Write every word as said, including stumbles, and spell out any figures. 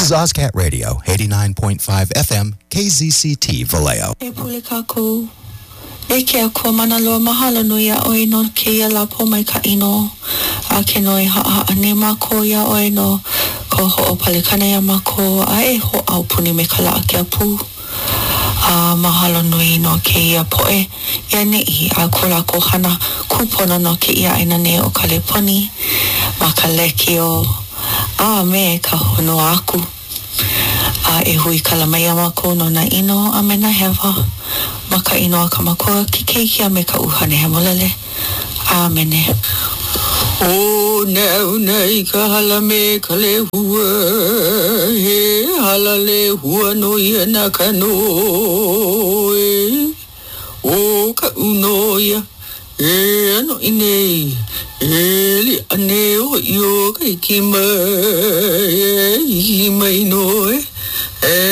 is Ozcat Radio, eighty-nine point five F M, K Z C T, Vallejo. E pule kako, e kia kua mana loa mahalo nui a oe no ke ia la po mai ka ino, a ke noi haa ane mako ia oe no, ko ho o palikana ia mako, a e ho au puni me ka laa kia pu. A mahalo nui no ke ia poe, ia nei a kula ko hana kupono no ke ia aina ne o Kaleponi, ma ka leki o, a me ka hono aku. A e hui kalamai ama ko no na ino a me na hewa. Ma ka ino a ka makoa ki keikia me ka uhane he molele. A mene. O neu nei ka hala me ka le hua. He hala le hua no ia na ka noe. O ka uno ia. E ano inei. E li ane o io ka ikima. E ikima inoe.